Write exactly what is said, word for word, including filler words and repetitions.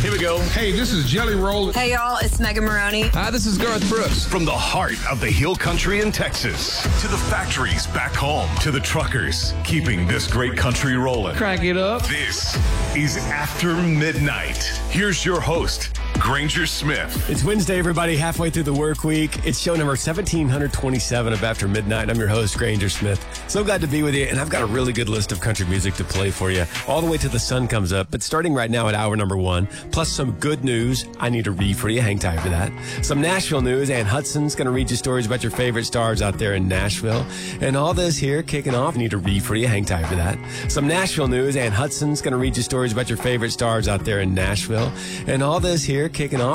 Here we go. Hey, this is Jelly Roll. Hey, y'all, it's Megan Maroney. Hi, this is Garth Brooks. From the heart of the Hill Country in Texas to the factories back home to the truckers keeping this great country rolling. Crank it up. This is After Midnight. Here's your host, Granger Smith. It's Wednesday, everybody, halfway through the work week. It's show number seventeen twenty-seven of After Midnight. I'm your host, Granger Smith. So glad to be with you, and I've got a really good list of country music to play for you all the way till the sun comes up. But starting right now at hour number one, plus some good news I need to read for you. Hang tight for that. Some Nashville news. Ann Hudson's going to read you stories about your favorite stars out there in Nashville. And all this here kicking off, I need to read for you. Hang tight for that. Some Nashville news. Ann Hudson's going to read you stories about your favorite stars out there in Nashville. And all this here kicking off.